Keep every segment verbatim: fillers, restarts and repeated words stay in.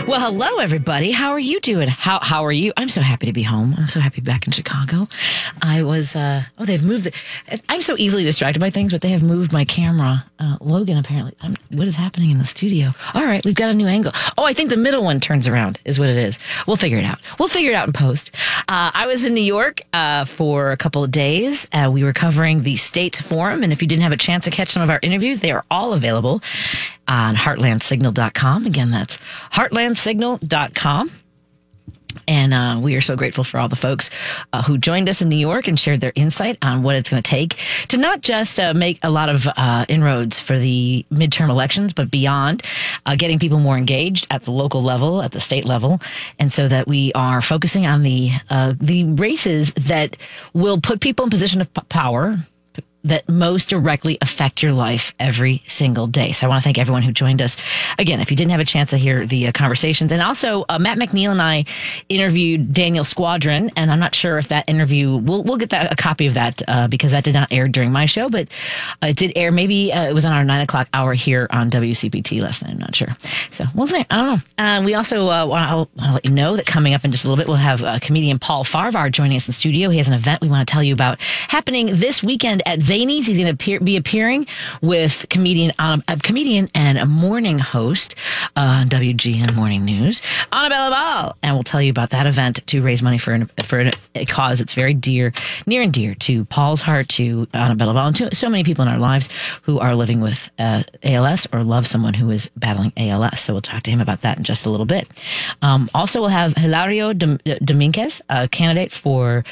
Well, hello, everybody. How are you doing? How how are you? I'm so happy to be home. I'm so happy to be back in Chicago. I was, uh, oh, they've moved. The, I'm so easily distracted by things, but they have moved my camera. Uh, Logan, apparently. I'm, what is happening in the studio? All right, we've got a new angle. Oh, I think the middle one turns around is what it is. We'll figure it out. We'll figure it out in post. Uh, I was in New York uh, for a couple of days. Uh, we were covering the State Forum, and if you didn't have a chance to catch some of our interviews, they are all available on heartland signal dot com. Again, that's heartland signal dot com. And uh, we are so grateful for all the folks uh, who joined us in New York and shared their insight on what it's going to take to not just uh, make a lot of uh, inroads for the midterm elections, but beyond, uh, getting people more engaged at the local level, at the state level, and so that we are focusing on the uh, the races that will put people in position of p- power that most directly affect your life every single day. So I want to thank everyone who joined us. Again, if you didn't have a chance to hear the uh, conversations. And also, uh, Matt McNeil and I interviewed Daniel Squadron, and I'm not sure if that interview, we'll we'll get that, a copy of that uh, because that did not air during my show, but uh, it did air. Maybe uh, it was on our nine o'clock hour here on W C P T last night. I'm not sure. So we'll see. I don't know. Uh, we also uh, want to let you know that coming up in just a little bit, we'll have uh, comedian Paul Farvar joining us in the studio. He has an event we want to tell you about happening this weekend at Zanies. He's going to appear, be appearing with comedian, um, a comedian and a morning host on W G N Morning News, Annabella Ball, and we'll tell you about that event to raise money for an, for a cause that's very dear, near and dear to Paul's heart, to Annabella Ball, and to so many people in our lives who are living with uh, A L S or love someone who is battling A L S. So we'll talk to him about that in just a little bit. Um, also, we'll have Hilario Dominguez, a candidate for.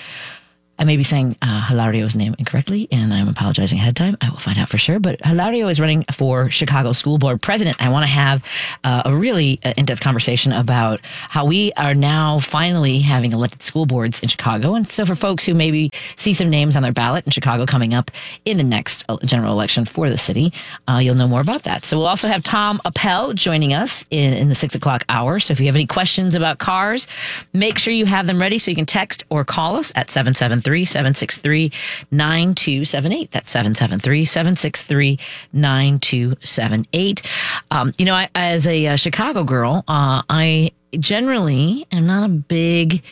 I may be saying uh, Hilario's name incorrectly, and I'm apologizing ahead of time. I will find out for sure. But Hilario is running for Chicago School Board President. I want to have uh, a really uh, in-depth conversation about how we are now finally having elected school boards in Chicago. And so for folks who maybe see some names on their ballot in Chicago coming up in the next general election for the city, uh, you'll know more about that. So we'll also have Tom Appel joining us in, in the six o'clock hour. So if you have any questions about cars, make sure you have them ready so you can text or call us at seven seven three, seven six three, nine two seven eight. That's seven seven three, seven six three, nine two seven eight. Um, you know, I, as a uh, Chicago girl, uh, I generally am not a big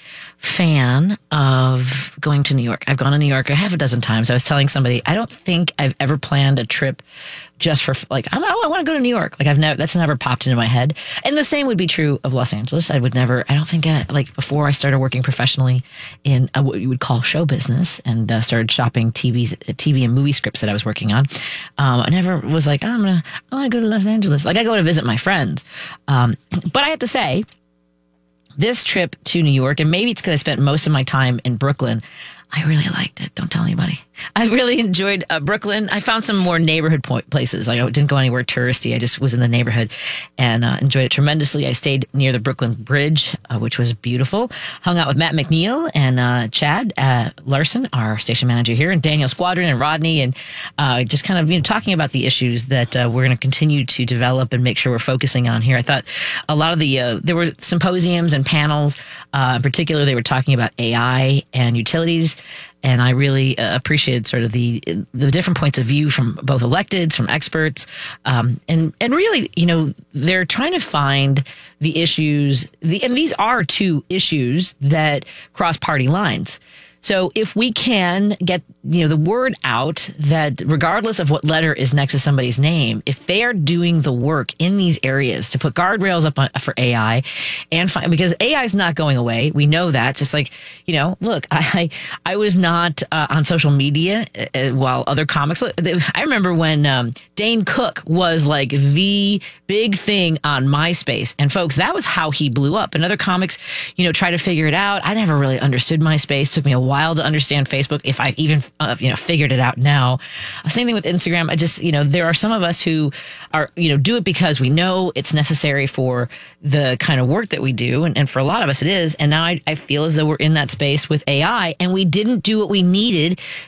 fan of going to New York. I've gone to New York a half a dozen times. I was telling somebody, I don't think I've ever planned a trip just for like, I'm, oh, I want to go to New York. Like I've never, that's never popped into my head. And the same would be true of Los Angeles. I would never, I don't think I, like before I started working professionally in uh, what you would call show business and uh, started shopping T V's, T V and movie scripts that I was working on. Um, I never was like, oh, I'm going to, I want to go to Los Angeles. Like I go to visit my friends. Um, but I have to say, this trip to New York, and maybe it's because I spent most of my time in Brooklyn, I really liked it. Don't tell anybody. I really enjoyed uh, Brooklyn. I found some more neighborhood point places. Like I didn't go anywhere touristy. I just was in the neighborhood and uh, enjoyed it tremendously. I stayed near the Brooklyn Bridge, uh, which was beautiful. Hung out with Matt McNeil and uh, Chad uh, Larson, our station manager here, and Daniel Squadron and Rodney, and uh, just kind of you know talking about the issues that uh, we're going to continue to develop and make sure we're focusing on here. I thought a lot of the uh, there were symposiums and panels. Uh, in particular, they were talking about A I and utilities. And I really uh, appreciated sort of the the different points of view from both electeds, from experts, um, and and really, you know, they're trying to find the issues. The, and these are two issues that cross party lines. So if we can get, you know, the word out that regardless of what letter is next to somebody's name, if they are doing the work in these areas to put guardrails up on, for A I and find, because A I is not going away. We know that. Just like, you know, look, I, I was not uh, on social media uh, while other comics. I remember when um, Dane Cook was like the big thing on MySpace. And folks, that was how he blew up. And other comics, you know, try to figure it out. I never really understood MySpace. It took me a while to understand Facebook, if I've even uh, you know figured it out now. Same thing with Instagram. I just you know there are some of us who are you know do it because we know it's necessary for the kind of work that we do, and, and for a lot of us it is. And now I, I feel as though we're in that space with A I, and we didn't do what we needed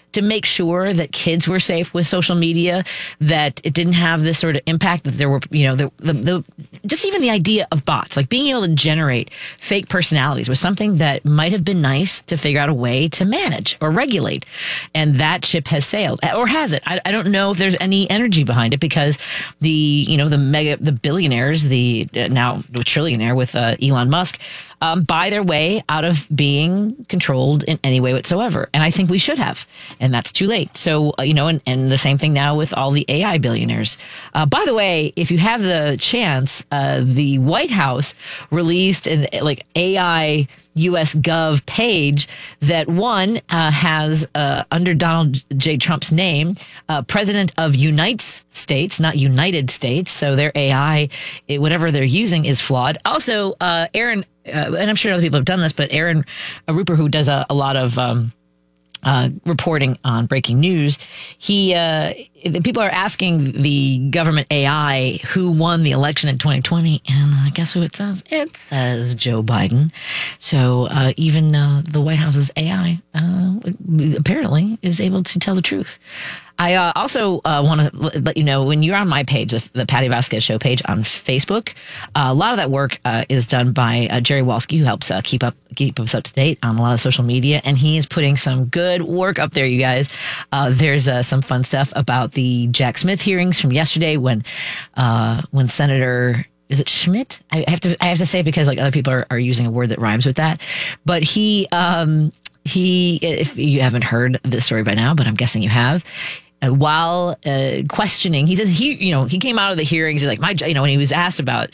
to make sure that kids were safe with social media, that it didn't have this sort of impact, that there were, you know, the, the, the just even the idea of bots, like being able to generate fake personalities was something that might have been nice to figure out a way to manage or regulate. And that ship has sailed, or has it? I, I don't know if there's any energy behind it, because the, you know, the mega, the billionaires, the uh, now trillionaire with uh, Elon Musk, Um, buy their way out of being controlled in any way whatsoever. And I think we should have. And that's too late. So, uh, you know, and, and the same thing now with all the A I billionaires. Uh, by the way, if you have the chance, uh, the White House released an like A I U S Gov page that one uh, has uh, under Donald J. Trump's name, uh, President of United States, not United States. So their A I, it, whatever they're using, is flawed. Also, uh, Aaron, uh, and I'm sure other people have done this, but Aaron Rupert, who does a, a lot of um, uh, reporting on breaking news, he uh, people are asking the government A I who won the election in twenty twenty, and uh, guess who it says? It says Joe Biden. So uh, even uh, the White House's A I uh, apparently is able to tell the truth. I uh, also uh, want to let you know, when you're on my page, the, the Patty Vasquez Show page on Facebook, uh, a lot of that work uh, is done by uh, Jerry Walsky, who helps uh, keep up keep us up to date on a lot of social media, and he is putting some good work up there, you guys. Uh, there's uh, some fun stuff about the Jack Smith hearings from yesterday, when uh, when Senator, is it Schmidt? I have to I have to say it because like other people are, are using a word that rhymes with that, but he um, he if you haven't heard this story by now, but I'm guessing you have. Uh, while uh, questioning, he says he, you know, he came out of the hearings. He's like, my, you know, when he was asked about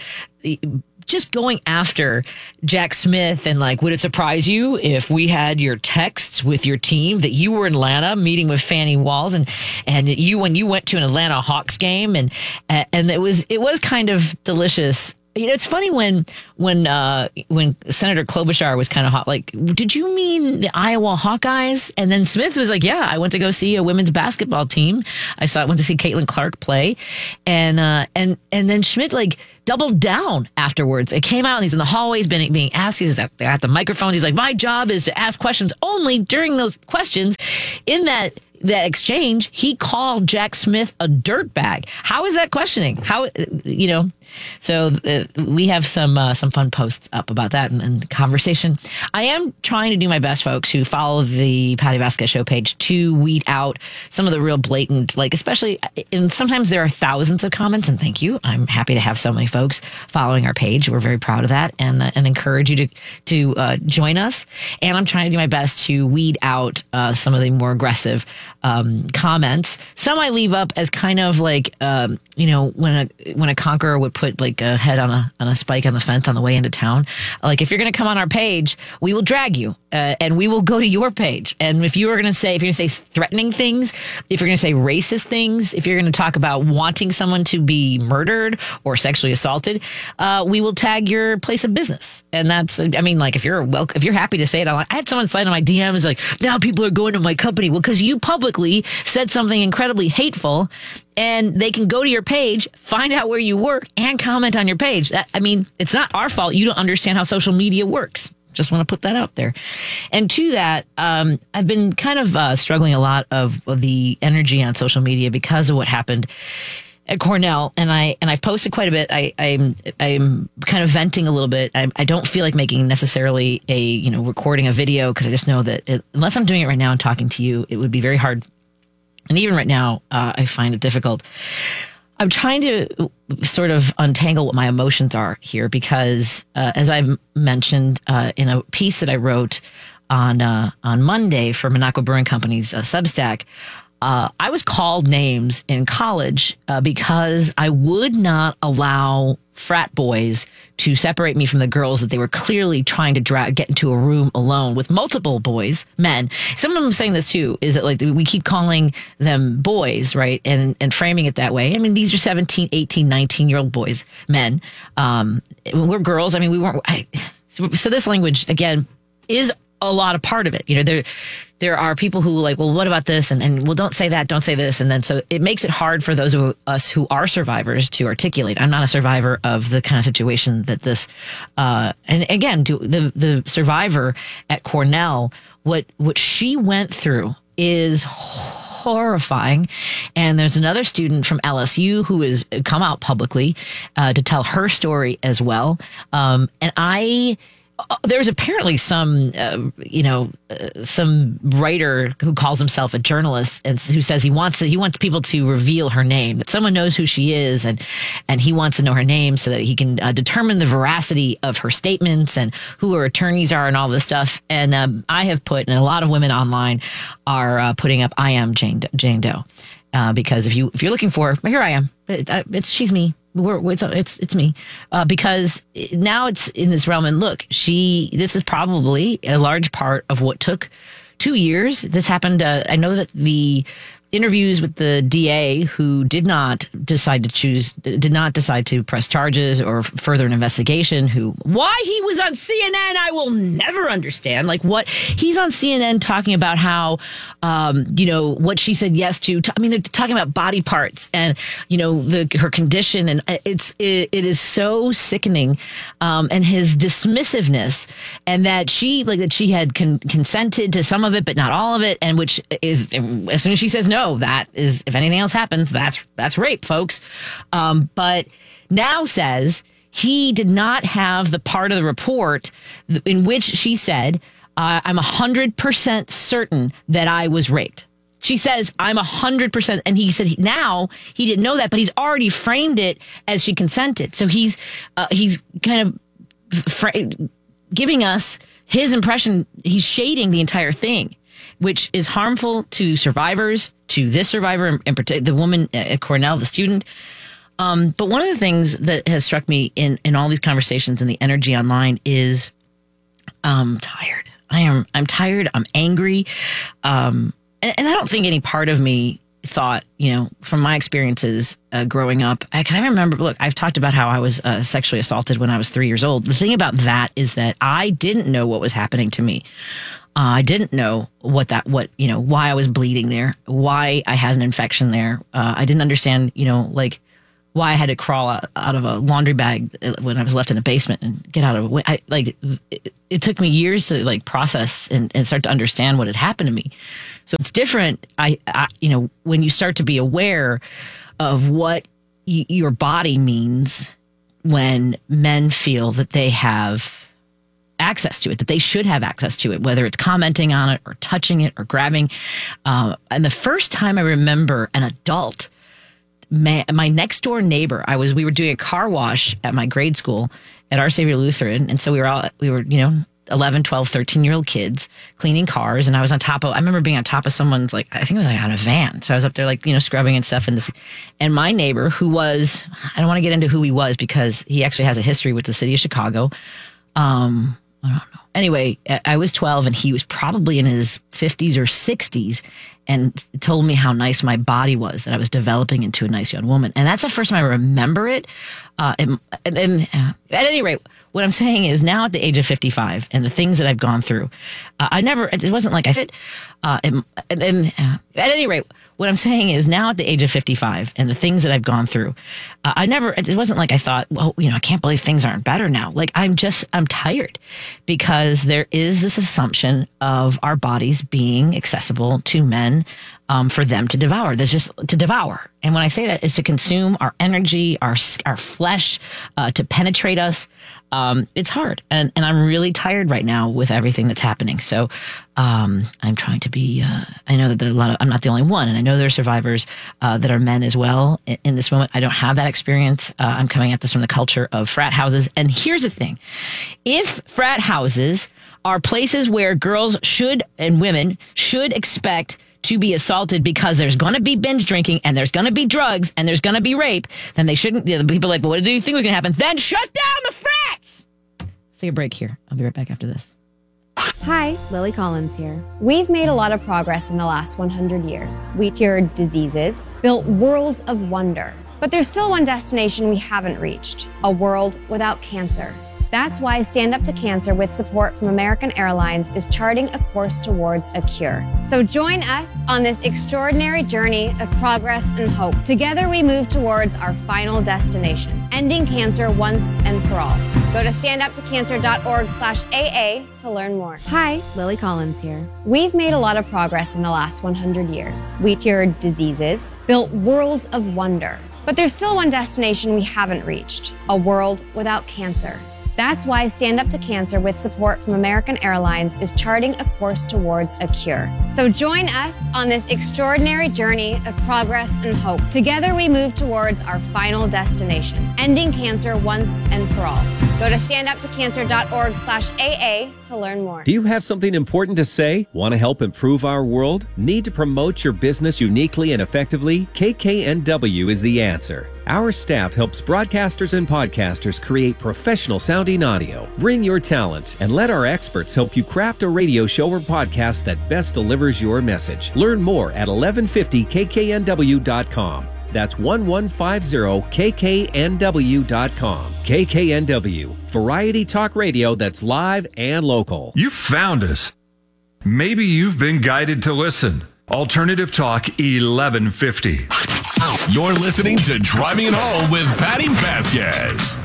just going after Jack Smith and like, would it surprise you if we had your texts with your team that you were in Atlanta meeting with Fannie Walls and and you when you went to an Atlanta Hawks game, and and it was it was kind of delicious. You know, it's funny when when uh, when Senator Klobuchar was kind of hot. Like, did you mean the Iowa Hawkeyes? And then Smith was like, "Yeah, I went to go see a women's basketball team. I saw went to see Caitlin Clark play," and uh, and and then Schmidt like doubled down afterwards. It came out and he's in the hallways being being asked. He's at, at the microphones. He's like, "My job is to ask questions." Only during those questions, in that. that exchange, he called Jack Smith a dirtbag. How is that questioning? How, you know, so uh, we have some uh, some fun posts up about that and, and conversation. I am trying to do my best, folks, who follow the Patty Vasquez Show page, to weed out some of the real blatant, like, especially, and sometimes there are thousands of comments, and thank you. I'm happy to have so many folks following our page. We're very proud of that, and uh, and encourage you to, to uh, join us. And I'm trying to do my best to weed out uh, some of the more aggressive Um, comments. Some I leave up as kind of like, um, you know, when a when a conqueror would put like a head on a on a spike on the fence on the way into town. Like, if you're going to come on our page, we will drag you, uh, and we will go to your page. And if you are going to say, if you're going to say threatening things, if you're going to say racist things, if you're going to talk about wanting someone to be murdered or sexually assaulted, uh, we will tag your place of business. And that's, I mean, like, if you're well, if you're happy to say it, I had someone slide on my D Ms like, now people are going to my company. Well, because you publicly said something incredibly hateful, and they can go to your page, find out where you work, and comment on your page. That, I mean, it's not our fault. You don't understand how social media works. Just want to put that out there. And to that, um, I've been kind of uh, struggling a lot of, of the energy on social media because of what happened at Cornell, and I and I've posted quite a bit. I, I'm I'm kind of venting a little bit. I, I don't feel like making necessarily a you know recording a video, because I just know that it, unless I'm doing it right now and talking to you, it would be very hard. And even right now, uh, I find it difficult. I'm trying to sort of untangle what my emotions are here, because uh, as I've mentioned uh, in a piece that I wrote on uh, on Monday for Minocqua Brewing Company's uh, Substack. Uh, I was called names in college uh, because I would not allow frat boys to separate me from the girls that they were clearly trying to drag, get into a room alone with multiple boys, men. Some of them saying this too, is that like we keep calling them boys, right? And, and framing it that way. I mean, these are seventeen, eighteen, nineteen year old boys, men. Um, we're girls. I mean, we weren't, I, so this language again is a lot of part of it. You know, there, there are people who like, well, what about this? And, and well, don't say that, don't say this. And then, so it makes it hard for those of us who are survivors to articulate. I'm not a survivor of the kind of situation that this, uh, and again, to the, the survivor at Cornell, what, what she went through is horrifying. And there's another student from L S U who has come out publicly uh, to tell her story as well. Um, and I... There's apparently some, uh, you know, uh, some writer who calls himself a journalist and who says he wants to, he wants people to reveal her name, that someone knows who she is, and and he wants to know her name so that he can uh, determine the veracity of her statements and who her attorneys are and all this stuff. And um, I have put, and a lot of women online are uh, putting up, I am Jane Jane Doe, uh, because if you if you're looking for, well, here I am, it, uh, it's she's me. We're, it's it's it's me, uh, because now it's in this realm. And look, she this is probably a large part of what took two years. This happened. Uh, I know that the interviews with the D A, who did not decide to choose, did not decide to press charges or further an investigation, who, why he was on C N N, I will never understand. Like, what he's on C N N talking about how, um, you know, what she said yes to. I mean, they're talking about body parts and, you know, the her condition. And it's, it, it is so sickening. Um, and his dismissiveness, and that she, like, that she had con- consented to some of it, but not all of it. And which is, as soon as she says no, No, that is, if anything else happens, that's that's rape, folks. Um, but now says he did not have the part of the report in which she said, uh, I'm one hundred percent certain that I was raped. She says, I'm one hundred percent. And he said now he didn't know that, but he's already framed it as she consented. So he's uh, he's kind of fra- giving us his impression. He's shading the entire thing, which is harmful to survivors, to this survivor, and protect the woman at Cornell, the student. Um, but one of the things that has struck me in, in all these conversations and the energy online is I'm tired. I am, I'm tired. I'm angry. Um, and, and I don't think any part of me thought, you know, from my experiences uh, growing up, because I remember, look, I've talked about how I was uh, sexually assaulted when I was three years old. The thing about that is that I didn't know what was happening to me. Uh, I didn't know what that, what, you know, why I was bleeding there, why I had an infection there. Uh, I didn't understand, you know, like why I had to crawl out, out of a laundry bag when I was left in a basement and get out of a, I, like, it, it took me years to like process and, and start to understand what had happened to me. So it's different. I, I you know, when you start to be aware of what y- your body means when men feel that they have access to it, that they should have access to it, whether it's commenting on it or touching it or grabbing. Uh, and the first time I remember an adult, my, my next door neighbor, I was, we were doing a car wash at my grade school at Our Savior Lutheran. And so we were all, we were, you know, eleven, twelve, thirteen year old kids cleaning cars. And I was on top of, I remember being on top of someone's, like, I think it was like on a van. So I was up there, like, you know, scrubbing and stuff. And this, and my neighbor, who was, I don't want to get into who he was because he actually has a history with the city of Chicago. Um, I don't know. Anyway, I was twelve and he was probably in his fifties or sixties and told me how nice my body was, that I was developing into a nice young woman. And that's the first time I remember it. Uh, and, and uh, at any rate, what I'm saying is now at the age of fifty-five and the things that I've gone through, uh, I never, it wasn't like I fit. Uh, and, and uh, at any rate, what I'm saying is now at the age of fifty-five and the things that I've gone through, uh, I never, it wasn't like I thought, well, you know, I can't believe things aren't better now. Like I'm just, I'm tired because there is this assumption of our bodies being accessible to men. Um, for them to devour. There's just to devour. And when I say that, it's to consume our energy, our our flesh, uh, to penetrate us. Um, it's hard. And, and I'm really tired right now with everything that's happening. So um, I'm trying to be, uh, I know that there are a lot of, I'm not the only one. And I know there are survivors uh, that are men as well in, in this moment. I don't have that experience. Uh, I'm coming at this from the culture of frat houses. And here's the thing. If frat houses are places where girls should and women should expect to be assaulted because there's going to be binge drinking and there's going to be drugs and there's going to be rape, then they shouldn't, you know, the people are like, well, what do you think was going to happen? Then shut down the frats! Let's take a break here. I'll be right back after this. Hi, Lily Collins here. We've made a lot of progress in the last one hundred years. We cured diseases, built worlds of wonder. But there's still one destination we haven't reached, a world without cancer. That's why Stand Up to Cancer, with support from American Airlines, is charting a course towards a cure. So join us on this extraordinary journey of progress and hope. Together we move towards our final destination, ending cancer once and for all. Go to standuptocancer.org slash AA to learn more. Hi, Lily Collins here. We've made a lot of progress in the last one hundred years. We cured diseases, built worlds of wonder. But there's still one destination we haven't reached, a world without cancer. That's why Stand Up to Cancer, with support from American Airlines, is charting a course towards a cure. So join us on this extraordinary journey of progress and hope. Together we move towards our final destination, ending cancer once and for all. Go to standuptocancer.org slash AA to learn more. Do you have something important to say? Want to help improve our world? Need to promote your business uniquely and effectively? K K N W is the answer. Our staff helps broadcasters and podcasters create professional sounding audio. Bring your talent and let our experts help you craft a radio show or podcast that best delivers your message. Learn more at eleven fifty K K N W dot com. That's eleven fifty K K N W dot com. K K N W, variety talk radio that's live and local. You found us. Maybe you've been guided to listen. Alternative Talk eleven fifty. You're listening to Driving It Home with Patty Vasquez.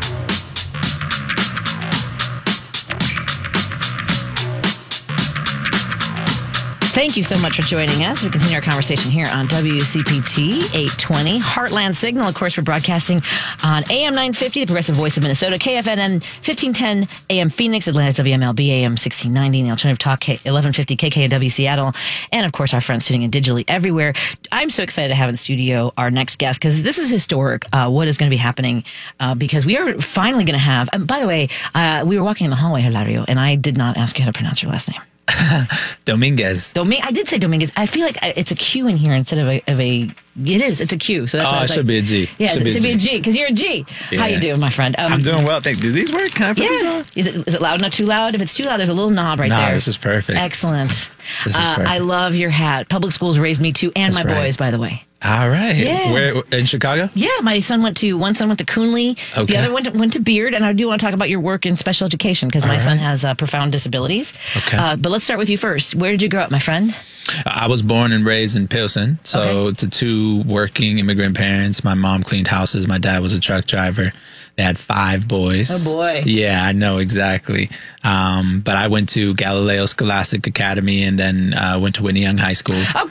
Thank you so much for joining us. We continue our conversation here on W C P T eight twenty Heartland Signal. Of course, we're broadcasting on A M nine fifty, the Progressive Voice of Minnesota, K F N N fifteen ten A M Phoenix, Atlanta's W M L B A M sixteen ninety, and the Alternative Talk K- eleven fifty K K W Seattle, and of course, our friends tuning in digitally everywhere. I'm so excited to have in studio our next guest, because this is historic, uh, what is going to be happening, uh, because we are finally going to have, and by the way, uh, we were walking in the hallway, Hilario, and I did not ask you how to pronounce your last name. Dominguez. Domi- I did say Dominguez. I feel like it's a Q in here instead of a, of a it is. It's a Q. So that's oh, why it should like, be a G. Yeah, should it should be a G because you're a G. Yeah. How you doing, my friend? Um, I'm doing well. Thank you. Do these work? Can I put yeah. these on? Is it is it loud? Not too loud? If it's too loud, there's a little knob right no, there. No, this is perfect. Excellent. This is uh, perfect. I love your hat. Public schools raised me too, and That's my right. boys, by the way. All right. Yeah. Where in Chicago? Yeah, my son went to one son went to Coonley. Okay. The other went to, went to Beard, and I do want to talk about your work in special education because my right. son has uh, profound disabilities. Okay. Uh, but let's start with you first. Where did you grow up, my friend? I was born and raised in Pilsen, so Okay. to two working immigrant parents. My mom cleaned houses. My dad was a truck driver. They had five boys. Oh, boy. Yeah, I know exactly. Um, but I went to Galileo Scholastic Academy and then uh, went to Whitney Young High School. Okay,